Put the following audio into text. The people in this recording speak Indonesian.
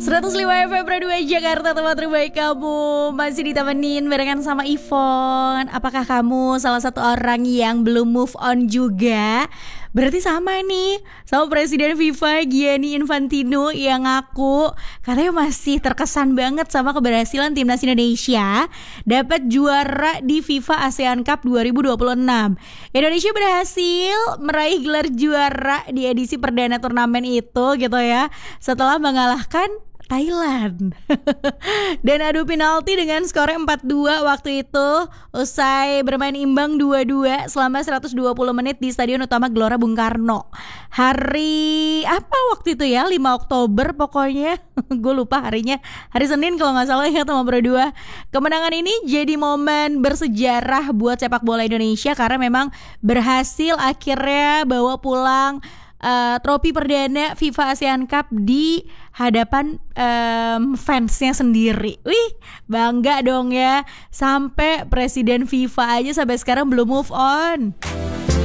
105 FM Radio 2 Jakarta, tempat terbaik kamu. Masih ditemenin barengan sama Ivon. Apakah kamu salah satu orang yang belum move on juga? Berarti sama nih sama Presiden FIFA Gianni Infantino yang ngaku katanya masih terkesan banget sama keberhasilan timnas Indonesia dapat juara di FIFA ASEAN Cup 2026. Indonesia berhasil meraih gelar juara di edisi perdana turnamen itu gitu ya, setelah mengalahkan Thailand dan adu penalti dengan skor 4-2 waktu itu usai bermain imbang 2-2 selama 120 menit di Stadion Utama Gelora Bung Karno. Hari apa waktu itu ya, 5 Oktober pokoknya. Gue lupa harinya, hari Senin kalau gak salah ya teman berdua. Kemenangan ini jadi momen bersejarah buat sepak bola Indonesia karena memang berhasil akhirnya bawa pulang trofi perdana FIFA ASEAN Cup di hadapan fansnya sendiri. Wih, bangga dong ya. Sampai Presiden FIFA aja sampai sekarang belum move on.